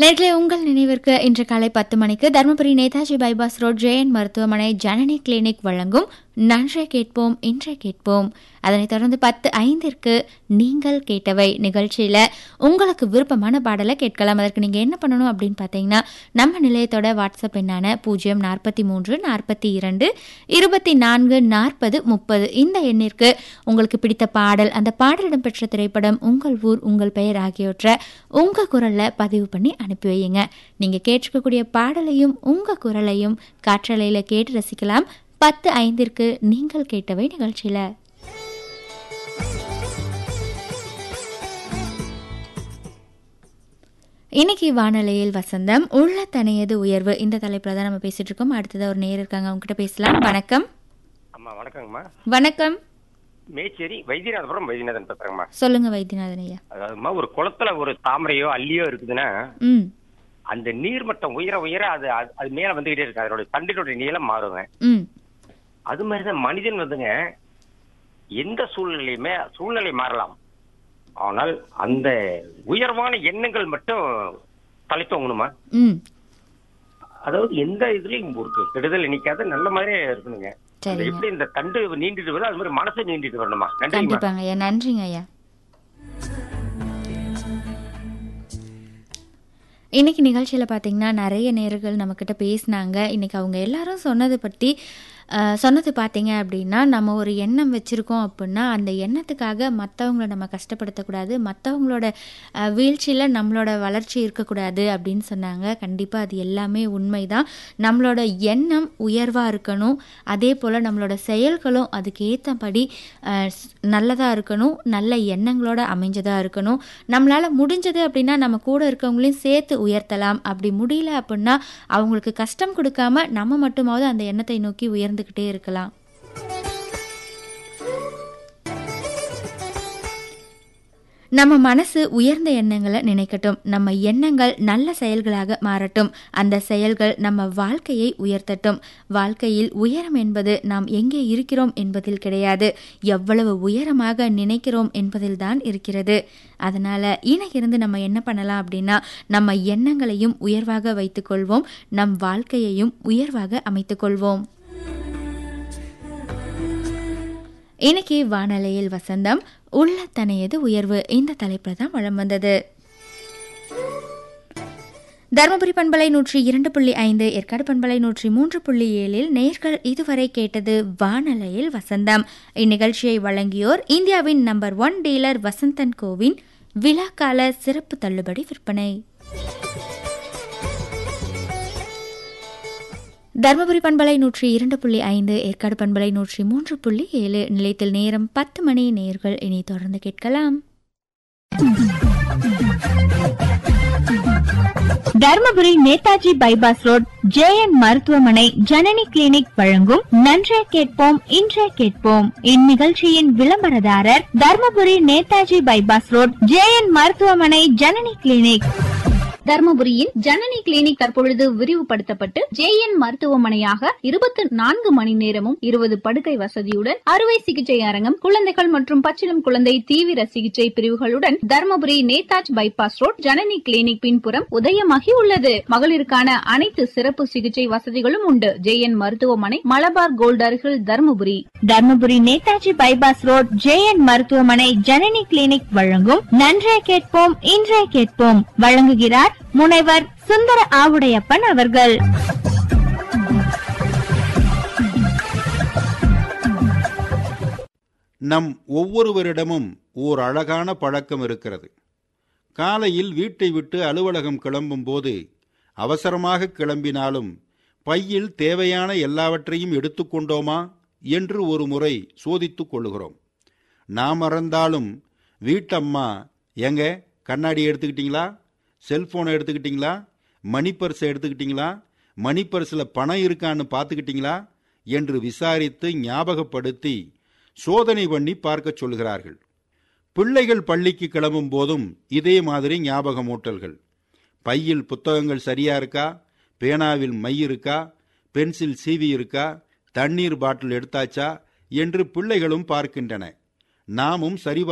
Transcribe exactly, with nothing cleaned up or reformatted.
நேற்றைய உங்கள் நினைவிற்கு இன்று காலை பத்து மணிக்கு Dharmapuri Netaji bypass road JN மருத்துவமனை ஜனனி கிளினிக் வழங்கும் நன்றே கேட்போம் இன்றே கேட்போம். அதனைத் தொடர்ந்து பத்து ஐந்திற்கு நீங்கள் கேட்டவை நிகழ்ச்சியில உங்களுக்கு விருப்பமான பாடலை கேட்கலாம். அதற்கு நீங்க என்ன பண்ணணும் அப்படின்னு பார்த்தீங்கன்னா, நம்ம நிலையத்தோட வாட்ஸ்அப் எண்ணான பூஜ்ஜியம் நாற்பத்தி மூன்று நாற்பத்தி இரண்டு இருபத்தி நான்கு நாற்பது முப்பது இந்த எண்ணிற்கு உங்களுக்கு பிடித்த பாடல், அந்த பாடல் இடம்பெற்ற திரைப்படம், உங்கள் ஊர், உங்கள் பெயர் ஆகியவற்றை உங்க குரல்ல பதிவு பண்ணி அனுப்பி வையுங்க. நீங்க கேட்டிருக்கக்கூடிய பாடலையும் உங்க குரலையும் காற்றலையில கேட்டு ரசிக்கலாம். பத்து ஐந்திற்கு நீங்கள் கேட்டவை நிகழ்ச்சியில. இன்னைக்கு வானொலியில் வசந்தம் உள்ள தனையது உயர்வு இந்த தலைப்புல தான் நம்ம பேசிட்டு இருக்கோம். அடுத்தது ஒரு நேயர் இருக்காங்க, அவங்க கிட்ட பேசலாம். வணக்கம். அம்மா வணக்கங்கம்மா. வணக்கம். மேச்சேரி வைத்தியநாதபுரம் வைத்தியநாதன் பேசுறேங்கம்மா. சொல்லுங்க வைத்தியநாதன் ஐயா. அதாவதுமா, ஒரு குளத்துல ஒரு தாமரையோ அல்லியோ இருக்குதுன்னா ம் அந்த நீர்மட்டம் உயர உயர அது அது மேல வந்துகிட்டே இருக்கு. அதோட தண்டினுடைய நீளம் மாறுங்க. ம் அது மாதிரிதான் மனிதன் வந்துங்க எந்த சூழ்நிலையுமே சூழ்நிலை மாறலாம், ஆனால் அந்த உயர்வான எண்ணங்கள் மட்டும் தலைத்தோங்கணுமா. ம் அதாவது எந்த இதுலயும் ஒரு கெடுதல் நினைக்காத நல்ல மாதிரியே இருக்கணுங்க. எப்படி இந்த தண்டு நீண்டிட்டு வருது அது மாதிரி மனசு நீண்டிட்டு வரணுமா. கண்டிப்பாங்க ஐயா. நன்றிங்க ஐயா. இன்னைக்கு நிகழ்ச்சியில் பார்த்தீங்கன்னா நிறைய நேயர்கள் நம்மக்கிட்ட பேசினாங்க. இன்னைக்கு அவங்க எல்லாரும் சொன்னதை பற்றி சொன்னது பார்த்தீங்க அப்படின்னா, நம்ம ஒரு எண்ணம் வச்சுருக்கோம் அப்படின்னா அந்த எண்ணத்துக்காக மற்றவங்கள நம்ம கஷ்டப்படுத்தக்கூடாது, மற்றவங்களோட வீழ்ச்சியில் நம்மளோட வளர்ச்சி இருக்கக்கூடாது அப்படின்னு சொன்னாங்க. கண்டிப்பாக அது எல்லாமே உண்மை தான். நம்மளோட எண்ணம் உயர்வாக இருக்கணும், அதே போல் நம்மளோட செயல்களும் அதுக்கு ஏற்றபடி நல்லதாக இருக்கணும், நல்ல எண்ணங்களோட அமைஞ்சதாக இருக்கணும். நம்மளால் முடிஞ்சது அப்படின்னா நம்ம கூட இருக்கவங்களையும் சேர்த்து உயர்த்தலாம். அப்படி முடியல அப்படின்னா அவங்களுக்கு கஷ்டம் கொடுக்காம நம்ம மட்டுமாவது அந்த எண்ணத்தை நோக்கி உயர்ந்துக்கிட்டே இருக்கலாம். நம்ம மனசு உயர்ந்த எண்ணங்களை நினைக்கட்டும், நம்ம எண்ணங்கள் நல்ல செயல்களாக மாறட்டும், அந்த செயல்கள் நம்ம வாழ்க்கையை உயர்த்தட்டும். வாழ்க்கையில் உயரம் என்பது நாம் எங்கே இருக்கிறோம் என்பதில் கிடையாது, எவ்வளவு உயரமாக நினைக்கிறோம் என்பதில் தான் இருக்கிறது. அதனால இருந்து நம்ம என்ன பண்ணலாம் அப்படின்னா, நம்ம எண்ணங்களையும் உயர்வாக வைத்துக் கொள்வோம், நம் வாழ்க்கையையும் உயர்வாக அமைத்துக் கொள்வோம். இன்னைக்கு வானொலியில் வசந்தம் உள்ள தனையது உயர்வு இந்த தலைப்புல தான் வளம் வந்தது. தருமபுரி பண்பலை நூற்றி இரண்டு புள்ளி ஐந்து, ஏற்காடு பண்பலை நூற்றி மூன்று புள்ளி ஏழில் நேர்கள் இதுவரை கேட்டது வானொலியில் வசந்தம். இந்நிகழ்ச்சியை வழங்கியோர் இந்தியாவின் number one dealer Vasanthan CoWIN விழாக்கால சிறப்பு தள்ளுபடி விற்பனை. தருமபுரி பண்பலை நூற்றி இரண்டு புள்ளி ஐந்து, ஏற்காடு பண்பலை நூற்றி மூன்று புள்ளி ஏழு. நிலையத்தில் நேரம் பத்து மணி. நேயர்கள் இனி தொடர்ந்து கேட்கலாம். Dharmapuri Netaji bypass road JN மருத்துவமனை ஜனனி கிளினிக் வழங்கும் நன்றே கேட்போம் இன்றே கேட்போம் இந்நிகழ்ச்சியின் விளம்பரதாரர் Dharmapuri Netaji bypass road JN மருத்துவமனை ஜனனி கிளினிக். தர்மபுரியின் ஜனனி கிளினிக் தற்பொழுது விரிவுபடுத்தப்பட்டு ஜேஎன் மருத்துவமனையாக இருபத்தி நான்கு மணி நேரமும் இருபது படுக்கை வசதியுடன் அறுவை சிகிச்சை அரங்கம், குழந்தைகள் மற்றும் பச்சிளம் குழந்தை தீவிர சிகிச்சை பிரிவுகளுடன் Dharmapuri Netaji bypass road Janani clinic பின்புறம் உதயமாகி உள்ளது. மகளிருக்கான அனைத்து சிறப்பு சிகிச்சை வசதிகளும் உண்டு. ஜேஎன் மருத்துவமனை, மலபார் கோல்ட் அருகில், Dharmapuri. Dharmapuri Netaji bypass road JN மருத்துவமனை ஜனனி கிளினிக் வழங்கும் நன்றே கேட்போம் இன்றே கேட்போம் வழங்குகிறார் முனைவர் சுந்தர ஆவுடையப்பன் அவர்கள். நம் ஒவ்வொருவரிடமும் ஓர் அழகான பழக்கம் இருக்கிறது. காலையில் வீட்டை விட்டு அலுவலகம் கிளம்பும் போது அவசரமாக கிளம்பினாலும் பையில் தேவையான எல்லாவற்றையும் எடுத்துக்கொண்டோமா என்று ஒரு முறை சோதித்துக் கொள்ளுகிறோம். நாம் மறந்தாலும் வீட்டம்மா, எங்க கண்ணாடி எடுத்துக்கிட்டீங்களா, செல்போனை எடுத்துக்கிட்டீங்களா, மணி பர்ஸை எடுத்துக்கிட்டீங்களா, மணி பர்ஸில் பணம் இருக்கான்னு பார்த்துக்கிட்டீங்களா என்று விசாரித்து ஞாபகப்படுத்தி சோதனை பண்ணி பார்க்க சொல்கிறார்கள். பிள்ளைகள் பள்ளிக்கு கிளம்பும் போதும் இதே மாதிரி ஞாபகமூட்டல்கள். பையில் புத்தகங்கள் சரியா இருக்கா, பேனாவில் மை இருக்கா, பென்சில் சீவி இருக்கா, தண்ணீர் பாட்டில் எடுத்தாச்சா என்று பிள்ளைகளும் பார்க்கின்றன. நாமும் சரி